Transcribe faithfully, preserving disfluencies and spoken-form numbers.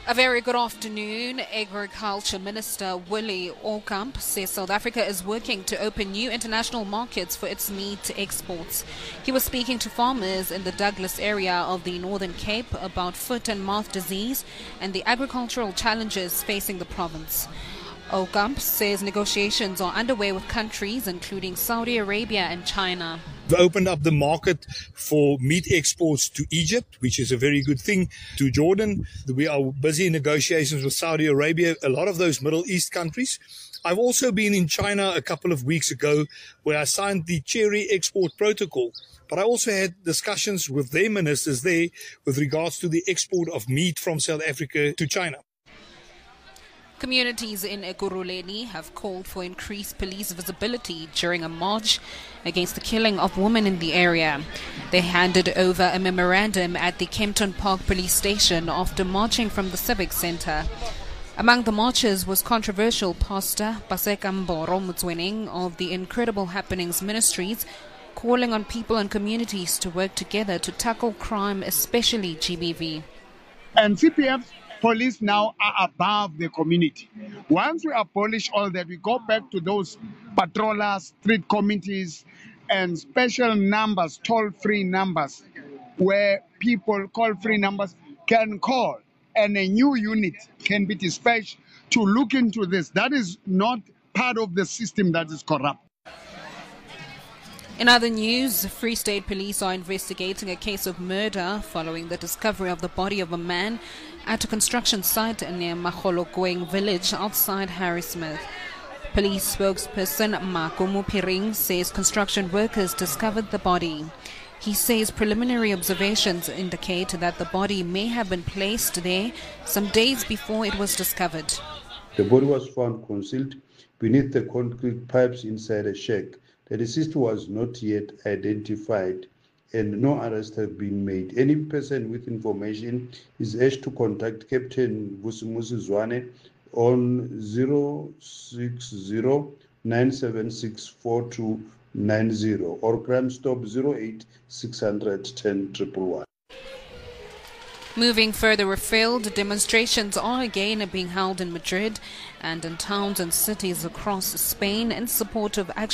A very good afternoon. Agriculture Minister Willie Okamp says South Africa is working to open new international markets for its meat exports. He was speaking to farmers in the Douglas area of the Northern Cape about foot and mouth disease and the agricultural challenges facing the province. Okamp says negotiations are underway with countries including Saudi Arabia and China. We've opened up the market for meat exports to Egypt, which is a very good thing, to Jordan. We are busy in negotiations with Saudi Arabia, a lot of those Middle East countries. I've also been in China a couple of weeks ago where I signed the cherry export protocol. But I also had discussions with their ministers there with regards to the export of meat from South Africa to China. Communities in Ekurhuleni have called for increased police visibility during a march against the killing of women in the area. They handed over a memorandum at the Kempton Park police station after marching from the Civic Centre. Among the marchers was controversial Pastor Paseka Mboro Mutswening of the Incredible Happenings Ministries, calling on people and communities to work together to tackle crime, especially G B V. And C P F police now are above the community. Once we abolish all that, we go back to those patrollers, street committees, and special numbers, toll-free numbers, where people call-free numbers can call, and a new unit can be dispatched to look into this. That is not part of the system that is corrupt. In other news, Free State Police are investigating a case of murder following the discovery of the body of a man at a construction site near Maholokweng village outside Harrismith. Police spokesperson Makumu Piring says construction workers discovered the body. He says preliminary observations indicate that the body may have been placed there some days before it was discovered. The body was found concealed beneath the concrete pipes inside a shack. The deceased was not yet identified and no arrests have been made. Any person with information is urged to contact Captain Vusumuzi Zwane on zero six zero nine seven six four two nine zero or Crime Stop zero eight six hundred ten one one. Moving further afield, demonstrations are again being held in Madrid and in towns and cities across Spain in support of action.